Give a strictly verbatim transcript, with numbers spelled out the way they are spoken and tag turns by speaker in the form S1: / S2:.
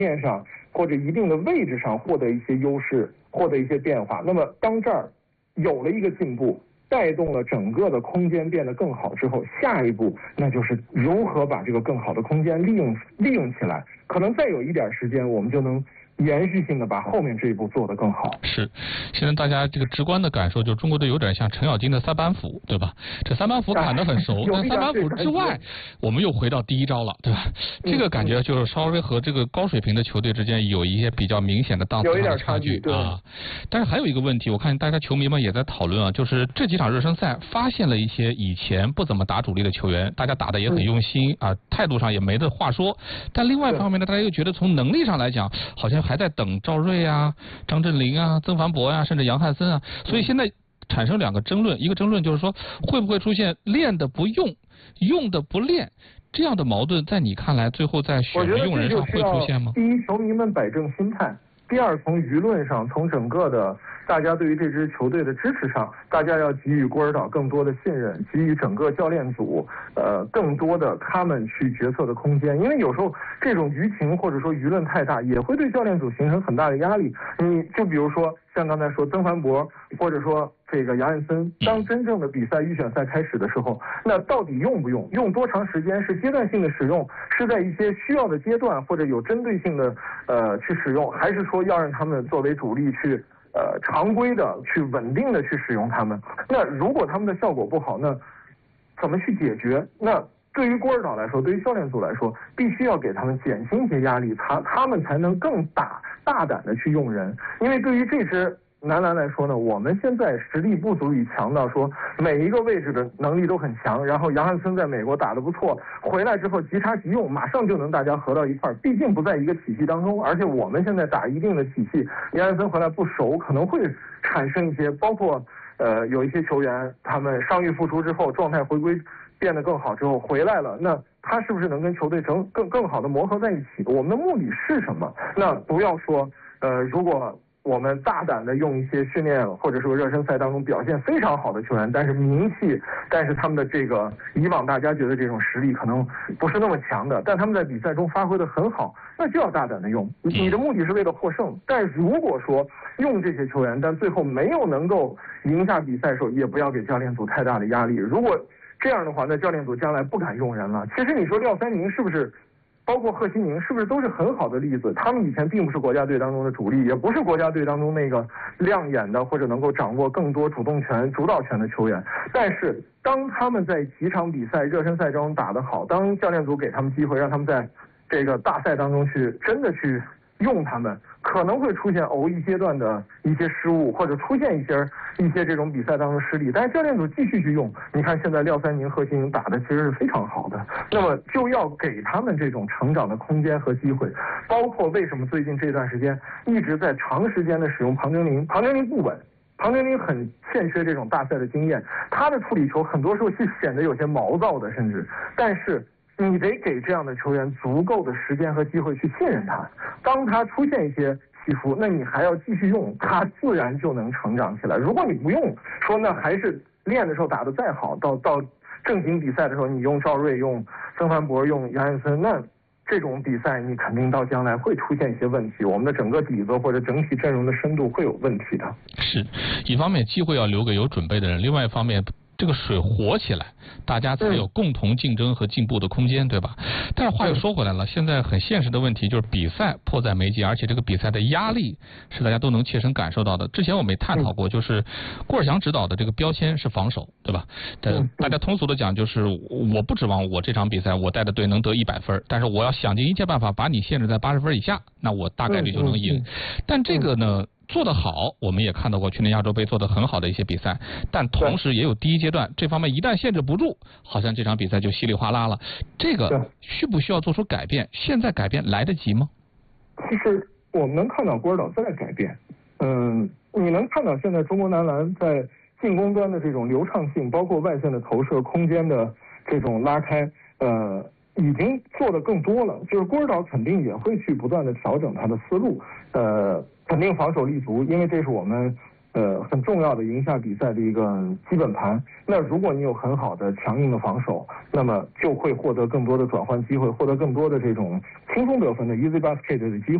S1: 面上或者一定的位置上获得一些优势，获得一些变化。那么当这儿有了一个进步，带动了整个的空间变得更好之后，下一步那就是如何把这个更好的空间利用利用起来。可能再有一点时间，我们就能延续性的把后面这一步做得更好。
S2: 是，现在大家这个直观的感受就是中国队有点像程咬金的三板斧，对吧？这三板斧砍得很熟，但三板斧之外，我们又回到第一招了，对吧？这个感觉就是稍微和这个高水平的球队之间有一些比较明显的档次上的差距啊。但是还有一个问题，我看大家球迷们也在讨论啊，就是这几场热身赛发现了一些以前不怎么打主力的球员，大家打得也很用心啊，态度上也没得话说。但另外一方面呢，大家又觉得从能力上来讲，好像还在等赵睿啊、张镇麟啊、曾凡博啊，甚至杨汉森啊，所以现在产生两个争论，一个争论就是说会不会出现练的不用，用的不练这样的矛盾，在你看来最后在选人用人上会出现吗？
S1: 第一，球迷们摆正心态；第二，从舆论上，从整个的大家对于这支球队的支持上，大家要给予郭尔导更多的信任，给予整个教练组呃更多的他们去决策的空间。因为有时候这种舆情或者说舆论太大，也会对教练组形成很大的压力。你就比如说像刚才说曾凡博，或者说这个杨汉森，当真正的比赛预选赛开始的时候，那到底用不用？用多长时间？是阶段性的使用，是在一些需要的阶段或者有针对性的呃去使用，还是说要让他们作为主力去呃常规的去稳定的去使用他们？那如果他们的效果不好，那怎么去解决？那对于郭尔导来说，对于教练组来说，必须要给他们减轻一些压力，他他们才能更大大胆的去用人。因为对于这支男篮来说呢，我们现在实力不足以强到说每一个位置的能力都很强，然后杨汉森在美国打得不错，回来之后即插即用，马上就能大家合到一块儿。毕竟不在一个体系当中，而且我们现在打一定的体系，杨汉森回来不熟，可能会产生一些，包括呃有一些球员他们伤愈复出之后，状态回归变得更好之后回来了，那他是不是能跟球队整更更好的磨合在一起？我们的目的是什么？那不要说呃如果我们大胆的用一些训练或者说热身赛当中表现非常好的球员，但是名气，但是他们的这个以往大家觉得这种实力可能不是那么强的，但他们在比赛中发挥的很好，那就要大胆的用。你的目的是为了获胜，但如果说用这些球员，但最后没有能够赢下比赛的时候，也不要给教练组太大的压力。如果这样的话，那教练组将来不敢用人了。其实你说廖三宁是不是？包括贺新宁是不是都是很好的例子？他们以前并不是国家队当中的主力，也不是国家队当中那个亮眼的或者能够掌握更多主动权、主导权的球员。但是当他们在几场比赛、热身赛中打得好，当教练组给他们机会，让他们在这个大赛当中去真的去用他们，可能会出现偶一阶段的一些失误，或者出现一些一些这种比赛当中失利，但是教练组继续去用。你看现在廖三宁、贺新宁打的其实是非常好的，那么就要给他们这种成长的空间和机会。包括为什么最近这段时间一直在长时间的使用庞真麟，庞真麟不稳。庞真麟很欠缺这种大赛的经验，他的处理球很多时候是显得有些毛躁的，甚至，但是你得给这样的球员足够的时间和机会去信任他。当他出现一些起伏，那你还要继续用，他自然就能成长起来。如果你不用，说那还是练的时候打得再好，到到正经比赛的时候，你用赵睿、用曾凡博、用杨汉森，那这种比赛你肯定到将来会出现一些问题，我们的整个底子或者整体阵容的深度会有问题的。
S2: 是，一方面机会要留给有准备的人，另外一方面这个水活起来，大家才有共同竞争和进步的空间，对吧？但是话又说回来了，现在很现实的问题就是比赛迫在眉睫，而且这个比赛的压力是大家都能切身感受到的。之前我们也探讨过，就是郭尔祥指导的这个标签是防守，对吧？但大家通俗的讲，就是我不指望我这场比赛我带的队能得一百分，但是我要想尽一切办法把你限制在八十分以下，那我大概率就能赢。但这个呢？做得好，我们也看到过去年亚洲杯做得很好的一些比赛，但同时也有第一阶段这方面一旦限制不住，好像这场比赛就稀里哗啦了。这个需不需要做出改变？现在改变来得及吗？
S1: 其实我们能看到郭尔导在改变，嗯，你能看到现在中国男篮在进攻端的这种流畅性，包括外线的投射、空间的这种拉开，呃。已经做得更多了，就是郭尔导肯定也会去不断的调整他的思路，呃，肯定防守立足，因为这是我们呃很重要的赢下比赛的一个基本盘。那如果你有很好的强硬的防守，那么就会获得更多的转换机会，获得更多的这种轻松得分的 easy basket 的机会。